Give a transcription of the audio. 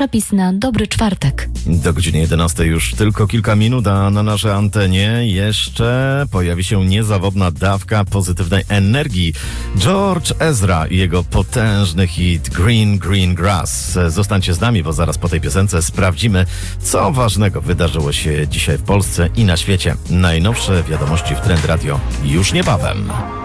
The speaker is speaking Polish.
przepis na dobry czwartek. Do godziny 11 już tylko kilka minut, a na naszej antenie jeszcze pojawi się niezawodna dawka pozytywnej energii. George Ezra i jego potężny hit Green Green Grass. Zostańcie z nami, bo zaraz po tej piosence sprawdzimy, co ważnego wydarzyło się dzisiaj w Polsce i na świecie. Najnowsze wiadomości w Trend Radio już niebawem.